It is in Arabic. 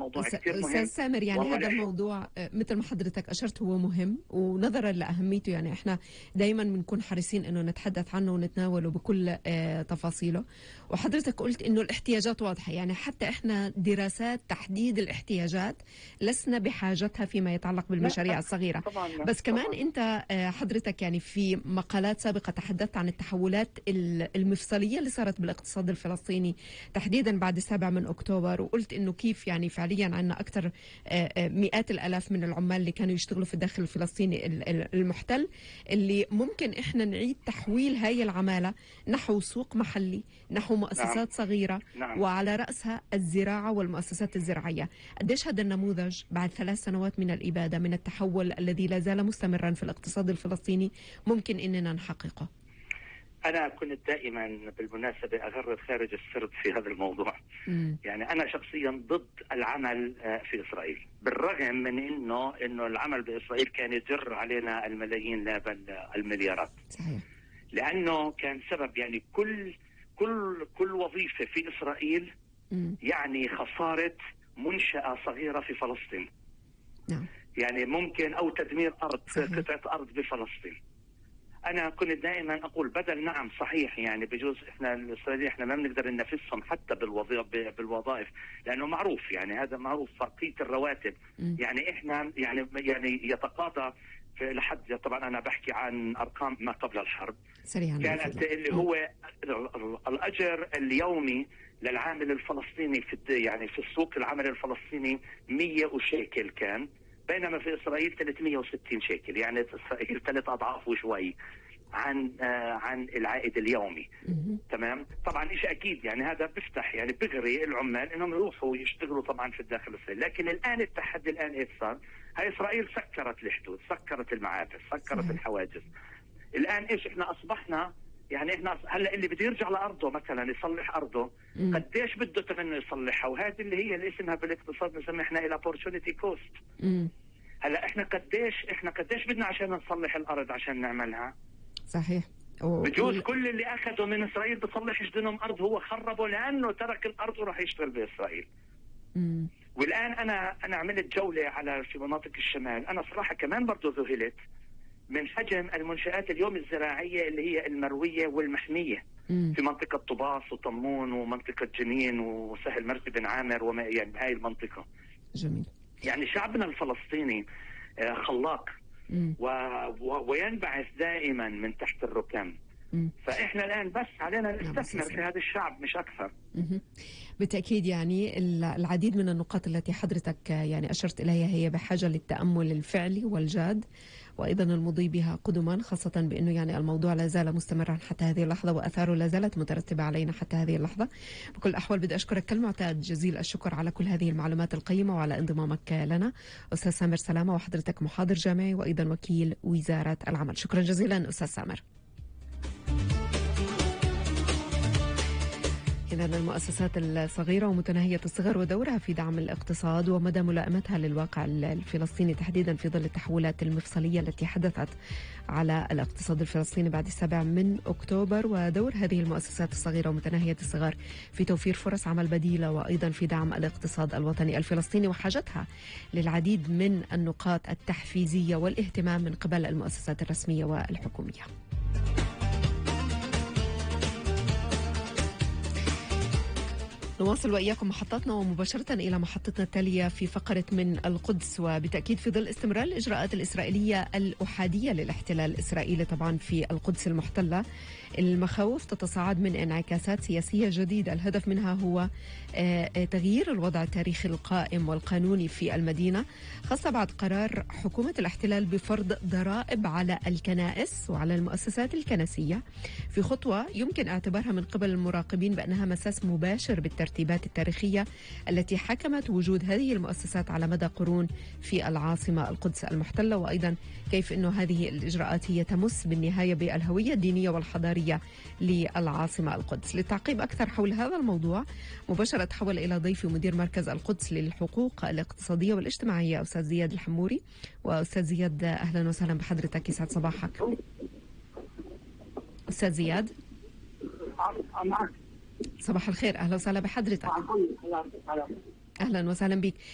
موضوع كثير مهم. أستاذ سامر، يعني هذا الموضوع مثل ما حضرتك أشرت هو مهم، ونظرا لأهميته يعني إحنا دايما بنكون حريصين إنه نتحدث عنه ونتناوله بكل تفاصيله. وحضرتك قلت إنه الاحتياجات واضحة، يعني حتى إحنا دراسات تحديد الاحتياجات لسنا بحاجتها فيما يتعلق بالمشاريع الصغيرة. بس كمان أنت حضرتك يعني في مقالات سابقة تحدثت عن التحولات المفصلية اللي صارت بالاقتصاد الفلسطيني تحديدا بعد 7 من أكتوبر، وقلت إنه كيف يعني فعليا عندنا أكثر مئات الآلاف من العمال اللي كانوا يشتغلوا في الداخل الفلسطيني المحتل، اللي ممكن إحنا نعيد تحويل هاي العمالة نحو سوق محلي، نحو مؤسسات صغيرة، وعلى رأسها الزراعة والمؤسسات الزراعية. قديش هذا النموذج بعد 3 سنوات من الإبادة من التحول الذي لا زال مستمرا في الاقتصاد الفلسطيني ممكن إننا نحققه؟ أنا كنت دائما بالمناسبة أغرد خارج السرب في هذا الموضوع. يعني أنا شخصيا ضد العمل في إسرائيل، بالرغم من إنه العمل بإسرائيل كان يجر علينا الملايين لا بل المليارات. صحيح. لأنه كان سبب يعني كل وظيفة في إسرائيل يعني خسارة منشأة صغيرة في فلسطين. نعم. يعني ممكن أو تدمير أرض، قطعة أرض بفلسطين. أنا كنت دائما أقول بدل، نعم صحيح يعني بجوز إحنا الإسرائيليين إحنا ما بنقدر ننافسهم حتى بالوظائف، لأنه معروف يعني هذا معروف فرقية الرواتب. يعني إحنا يعني يتقاضى لحد، طبعا أنا بحكي عن أرقام ما قبل الحرب سريعا كانت اللي هو الأجر اليومي للعامل الفلسطيني في السوق العمل الفلسطيني 100 وشيكل كان، بينما في إسرائيل 360 شيكل، يعني إسرائيل 3 أضعاف وشوي عن العائد اليومي. تمام. طبعا إيش أكيد يعني هذا بيفتح يعني بغري العمال إنهم يروحوا يشتغلوا طبعا في الداخل الإسرائيلي. لكن الآن التحدي الآن إيش صار؟ هاي إسرائيل سكرت الحدود، سكرت المعابر، سكرت الحواجز. الآن إيش إحنا أصبحنا يعني إحنا هلا اللي بده يرجع لأرضه مثلا يصلح أرضه قديش بده تمنه يصلحها، وهذه اللي هي اللي اسمها بالاقتصاد بنسميها إحنا الأوبورتونيتي كوست. هلا إحنا قديش بدنا عشان نصلح الأرض عشان نعملها؟ صحيح. بجوز كل اللي أخذه من إسرائيل بصلح جدنهم أرض هو خربه لأنه ترك الأرض وراح يشتغل بإسرائيل. والآن أنا عملت جولة في مناطق الشمال. أنا صراحة كمان برضو ذهلت من حجم المنشآت اليوم الزراعية اللي هي المروية والمحمية في منطقة طباس وطمون ومنطقة جنين وسهل مرسي بن عامر وما يعني هاي المنطقة. جميل. يعني شعبنا الفلسطيني خلاق وينبعث دائما من تحت الركام. فإحنا الآن بس علينا نستثمر في هذا الشعب مش أكثر. بالتأكيد يعني العديد من النقاط التي حضرتك يعني أشرت إليها هي بحاجة للتأمل الفعلي والجاد، وأيضا المضي بها قدما، خاصة بأنه يعني الموضوع لا زال مستمرا حتى هذه اللحظة وأثاره لا زالت مترتبة علينا حتى هذه اللحظة. بكل الأحوال بدي أشكرك كالمعتاد جزيل الشكر على كل هذه المعلومات القيمة وعلى انضمامك لنا أستاذ سامر سلامة، وحضرتك محاضر جامعي وأيضا وكيل وزارة العمل. شكرا جزيلا أستاذ سامر. إذن المؤسسات الصغيرة ومتناهية الصغر ودورها في دعم الاقتصاد ومدى ملائمتها للواقع الفلسطيني تحديدا في ظل التحولات المفصلية التي حدثت على الاقتصاد الفلسطيني بعد 7 من أكتوبر، ودور هذه المؤسسات الصغيرة ومتناهية الصغر في توفير فرص عمل بديلة وأيضا في دعم الاقتصاد الوطني الفلسطيني وحاجتها للعديد من النقاط التحفيزية والاهتمام من قبل المؤسسات الرسمية والحكومية. نواصل وإياكم محطتنا ومباشرة إلى محطتنا التالية في فقرة من القدس. وبالتأكيد في ظل استمرار الإجراءات الإسرائيلية الأحادية للاحتلال الإسرائيلي طبعا في القدس المحتلة، المخاوف تتصاعد من انعكاسات سياسية جديدة الهدف منها هو تغيير الوضع التاريخي القائم والقانوني في المدينة، خاصة بعد قرار حكومة الاحتلال بفرض ضرائب على الكنائس وعلى المؤسسات الكنسية في خطوة يمكن اعتبارها من قبل المراقبين بأنها مساس مباشر بالترتيبات التاريخية التي حكمت وجود هذه المؤسسات على مدى قرون في العاصمة القدس المحتلة، وأيضا كيف أنه هذه الإجراءات هي تمس بالنهاية بالهوية الدينية والحضارية للعاصمة القدس. للتعقيب أكثر حول هذا الموضوع مباشرة تحول إلى ضيفي مدير مركز القدس للحقوق الاقتصادية والاجتماعية أستاذ زياد الحموري. وأستاذ زياد أهلا وسهلا بحضرتك، يسعد صباحك. أستاذ زياد صباح الخير، أهلا وسهلا بحضرتك. أهلا وسهلا بك.